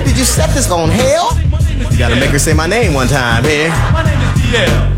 What did you set this on, hell? You gotta make her say my name one time here. My name is DL.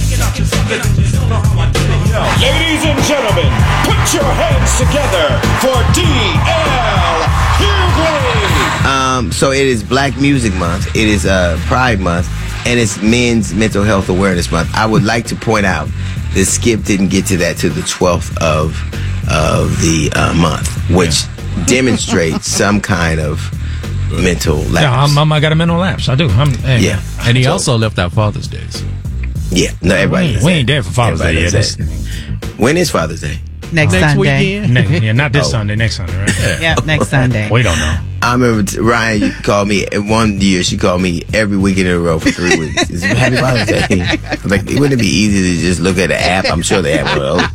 Ladies and gentlemen, put your hands together for DL Hughley. So it is Black Music Month. It is Pride Month, and it's Men's Mental Health Awareness Month. I would like to point out that Skip didn't get to that to the 12th of the month, which demonstrates some kind of mental lapse. Yeah, I got a mental lapse. I do. Yeah. And he also left out Father's Day. So. Yeah, no, everybody. We ain't there for Father's Day yet. When is Father's Day? Next Sunday. Weekend. Yeah, not this Sunday. Next Sunday, right? Yeah, next Sunday. We don't know. I remember Ryan called me one year. She called me every weekend in a row for 3 weeks. It's Happy Father's Day. I was like, wouldn't it be easy to just look at the app? I'm sure they have one of those.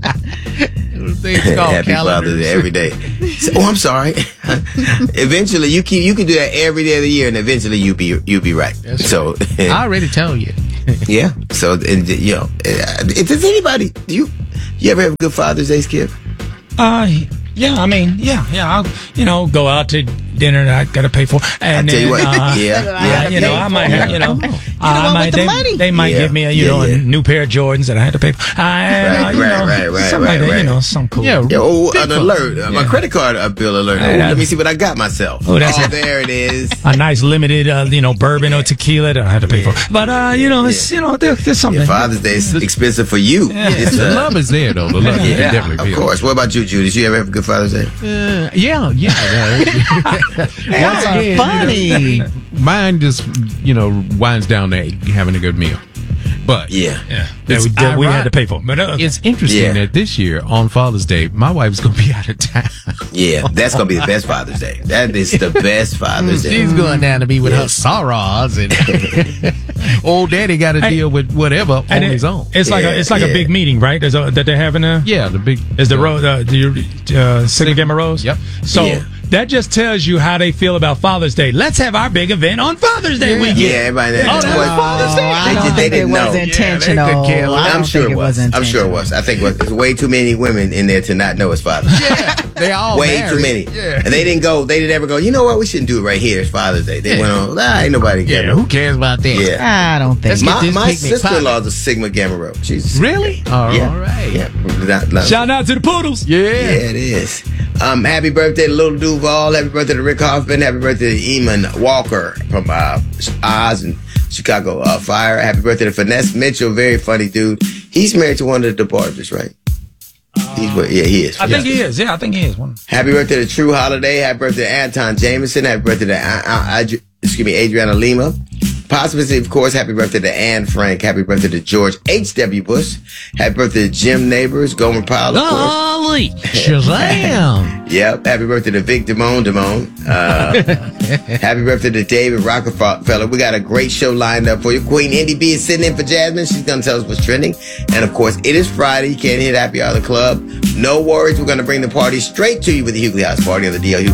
Happy Father's Day every day. So, I'm sorry. Eventually, you can do that every day of the year, and eventually you'll be right. That's so right. I already tell you. Yeah. So does anybody you ever have a good Father's Day, Skip? Yeah, I mean, yeah. I'll, go out to dinner that I got to pay for. And I tell you what, I might have, they might give me a new pair of Jordans that I had to pay for. Right. Something cool. Yeah, an alert, my credit card bill alert. Let me see what I got myself. There it is. A nice limited, bourbon or tequila that I had to pay for. But there's something. Yeah, Father's Day is expensive for you. Yeah. The love is there, though. The love is definitely. Of course. What about you, Judy? Did you ever have a good Father's Day? Yeah. Once again, funny. Mine just, winds down to having a good meal. But we had to pay for. But it's interesting that this year on Father's Day, my wife's gonna be out of town. Yeah, that's gonna be the best Father's Day. That is the best Father's Day. She's going down to be with her sorrows, and old daddy got to deal with whatever on his own. It's like a big meeting, right? That they're having there. Yeah, the big is the road. Sycamore Rose. Yep. So. Yeah. That just tells you how they feel about Father's Day. Let's have our big event on Father's Day weekend. Yeah, everybody. Father's Day. I don't think it was intentional. I'm sure it was. I'm sure it was. I think there's way too many women in there to not know it's Father's Day. Yeah, they all way married. too many. Yeah. And they didn't ever go, you know what? We shouldn't do it right here. It's Father's Day. They went on, ain't nobody cares. Yeah, who cares about that? Yeah. I don't think. My sister-in-law's a Sigma Gamma Rho. She's really? All right. Yeah. Shout out to the Poodles. Yeah, it is. Happy birthday to Little Duval. Happy birthday to Rick Hoffman. Happy birthday to Eamon Walker from Oz and Chicago Fire. Happy birthday to Finesse Mitchell. Very funny dude. He's married to one of the DeBarges, right? He is. I think he is. Yeah, I think he is. Happy birthday to True Holiday. Happy birthday to Anton Jameson. Happy birthday to Adriana Lima. Possibly, of course, happy birthday to Anne Frank. Happy birthday to George H.W. Bush. Happy birthday to Jim Neighbors, Gomer Pyle, of course. Golly, Shazam! Yep. Happy birthday to Vic Damone. Happy birthday to David Rockefeller. We got a great show lined up for you. Queen Indy B is sitting in for Jasmine. She's going to tell us what's trending. And, of course, it is Friday. You can't hit Happy Hour Club. No worries. We're going to bring the party straight to you with the Hughley House Party on the DL Hughley